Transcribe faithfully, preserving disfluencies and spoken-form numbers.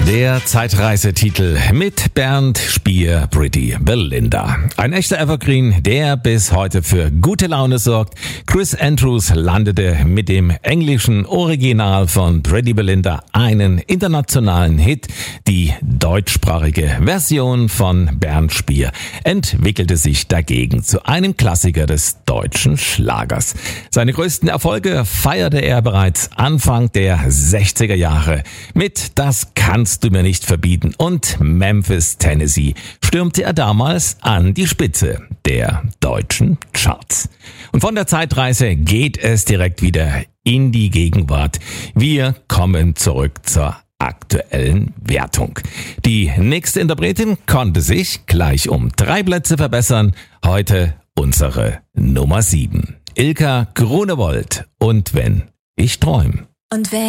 Der Zeitreisetitel mit Bernd Spier, Pretty Belinda. Ein echter Evergreen, der bis heute für gute Laune sorgt. Chris Andrews landete mit dem englischen Original von Pretty Belinda einen internationalen Hit. Die deutschsprachige Version von Bernd Spier entwickelte sich dagegen zu einem Klassiker des deutschen Schlagers. Seine größten Erfolge feierte er bereits Anfang der sechziger Jahre mit Das kannst du mir nicht verbieten und Memphis, Tennessee stürmte er damals an die Spitze der deutschen Charts. Und von der Zeitreise geht es direkt wieder in die Gegenwart. Wir kommen zurück zur aktuellen Wertung. Die nächste Interpretin konnte sich gleich um drei Plätze verbessern. Heute unsere Nummer sieben. Ilka Grunewold und Wenn ich träum. Und wenn